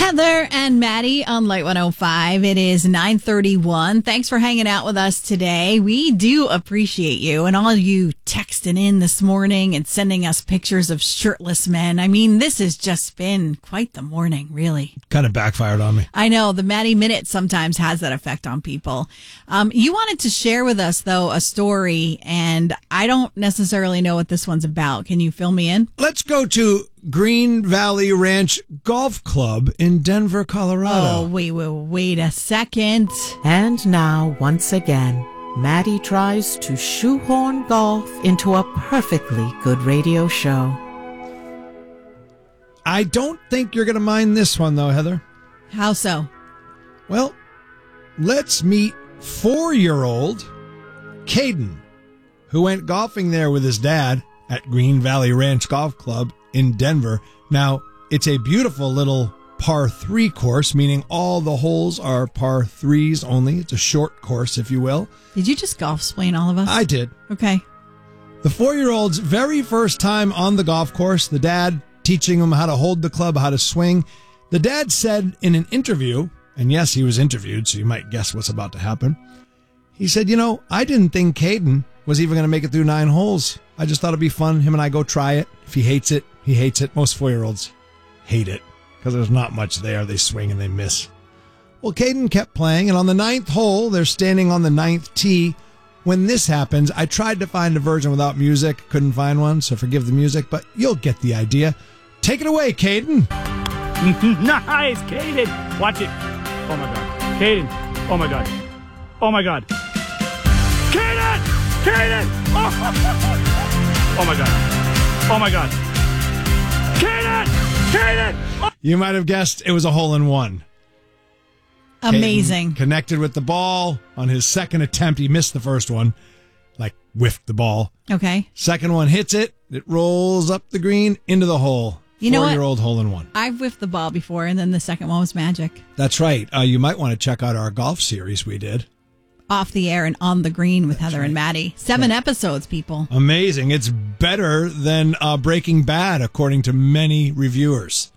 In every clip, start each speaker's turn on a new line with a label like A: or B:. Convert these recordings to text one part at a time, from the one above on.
A: Heather and Maddie on Light 105. It is 9:31. Thanks for hanging out with us today. We do appreciate you and all you texting in this morning and sending us pictures of shirtless men. I mean, this has just been quite the morning, really.
B: Kind of backfired on me.
A: I know. The Maddie Minute sometimes has that effect on people. You wanted to share with us, though, a story, and I don't necessarily know what this one's about. Can you fill me in?
B: Let's go to Green Valley Ranch Golf Club in Denver, Colorado.
A: Oh, wait a second.
C: And now, once again, Maddie tries to shoehorn golf into a perfectly good radio show.
B: I don't think you're going to mind this one, though, Heather.
A: How so?
B: Well, let's meet 4-year-old Caden, who went golfing there with his dad at Green Valley Ranch Golf Club in Denver. Now, it's a beautiful little par 3 course, meaning all the holes are par 3s only. It's a short course, if you will.
A: Did you just golf explain all of us?
B: I did.
A: Okay.
B: The 4-year-old's very first time on the golf course, the dad teaching him how to hold the club, how to swing. The dad said in an interview, and yes, he was interviewed, so you might guess what's about to happen. He said, I didn't think Caden was even going to make it through 9 holes. I just thought it'd be fun. Him and I go try it. If he hates it, he hates it. Most 4-year-olds hate it because there's not much there. They swing and they miss. Well, Caden kept playing, and on the 9th hole, they're standing on the 9th tee. When this happens, I tried to find a version without music. Couldn't find one, so forgive the music, but you'll get the idea. Take it away, Caden.
D: Nice, Caden. Watch it. Oh, my God. Caden. Oh, my God. Oh, my God. Caden! Caden! Oh, my God. Oh, my God. Caden! Caden! Oh.
B: You might have guessed it was a hole-in-one.
A: Amazing.
B: Caden connected with the ball on his second attempt. He missed the first one, whiffed the ball.
A: Okay.
B: Second one hits it. It rolls up the green into the hole.
A: You know what?
B: 4-year-old hole-in-one.
A: I've whiffed the ball before, and then the second one was magic.
B: That's right. You might want to check out our golf series we did.
A: Off the air and on the green with Heather and Maddie. 7 episodes, people.
B: Amazing. It's better than Breaking Bad, according to many reviewers.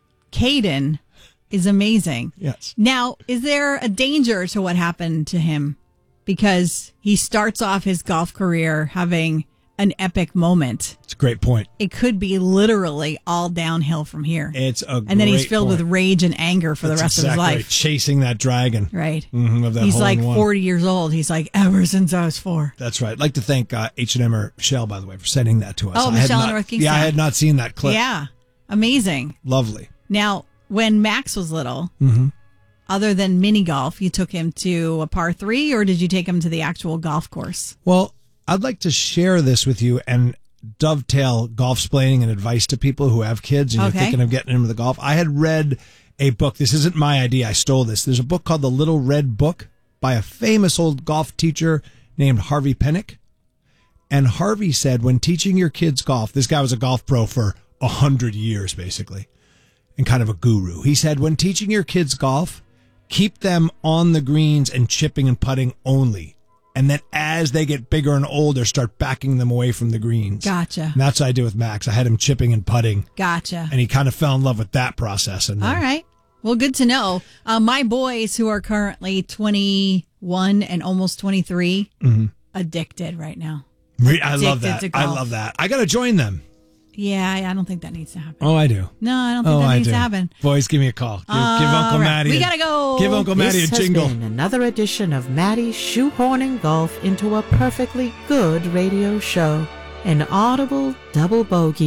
A: Caden is amazing.
B: Yes.
A: Now, is there a danger to what happened to him? Because he starts off his golf career having an epic moment.
B: It's a great point.
A: It could be literally all downhill from here.
B: It's a great
A: And then he's filled
B: point.
A: with rage and anger for the rest of his life.
B: Right. Chasing that dragon.
A: Right.
B: Of that
A: He's like
B: hole-in-one.
A: 40 years old. He's like, ever since I was 4.
B: That's right. I'd like to thank H&M or Michelle, by the way, for sending that to us.
A: Oh, Michelle in North Kingstown.
B: Yeah, I had not seen that clip.
A: Yeah. Amazing.
B: Lovely.
A: Now, when Max was little, other than mini golf, you took him to a par 3, or did you take him to the actual golf course?
B: Well, I'd like to share this with you and dovetail golf-splaining and advice to people who have kids and you're thinking of getting into the golf. I had read a book. This isn't my idea. I stole this. There's a book called The Little Red Book by a famous old golf teacher named Harvey Penick. And Harvey said, when teaching your kids golf, this guy was a golf pro for 100 years, basically, and kind of a guru. He said, when teaching your kids golf, keep them on the greens and chipping and putting only. And then as they get bigger and older, start backing them away from the greens.
A: Gotcha.
B: And that's what I did with Max. I had him chipping and putting.
A: Gotcha.
B: And he kind of fell in love with that process. And then,
A: all right. Well, good to know. My boys, who are currently 21 and almost 23, addicted right now.
B: I love that.
A: to
B: I
A: golf.
B: love that. I got to join them.
A: Yeah, I don't think that needs to happen.
B: Oh, I do.
A: No, I don't think that needs to happen.
B: Boys, give me a call. Give Uncle
A: right.
B: Maddie.
A: We gotta go.
B: Give Uncle Maddie
C: This
B: a
C: has
B: jingle.
C: been another edition of Maddie shoehorning golf into a perfectly good radio show. An audible double bogey.